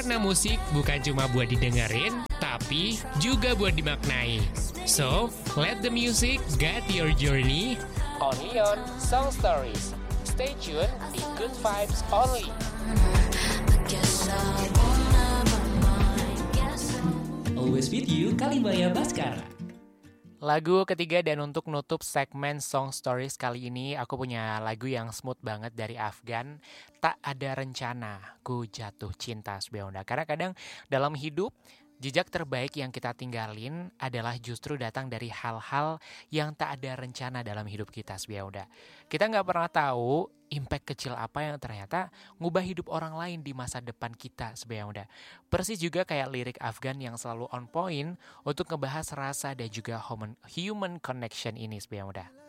Karena musik bukan cuma buat didengerin, tapi juga buat dimaknai. So, let the music guide your journey. Only on Song Stories. Stay tuned di Good Vibes Only. Always with you, Kalimaya Baskara. Lagu ketiga dan untuk nutup segmen Song Stories kali ini, aku punya lagu yang smooth banget dari Afgan. Tak ada rencana, ku jatuh cinta sebenarnya. Karena kadang dalam hidup, jejak terbaik yang kita tinggalin adalah justru datang dari hal-hal yang tak ada rencana dalam hidup kita sebenarnya. Kita nggak pernah tahu impact kecil apa yang ternyata ngubah hidup orang lain di masa depan kita sebenarnya. Persis juga kayak lirik Afgan yang selalu on point untuk ngebahas rasa dan juga human connection ini sebenarnya.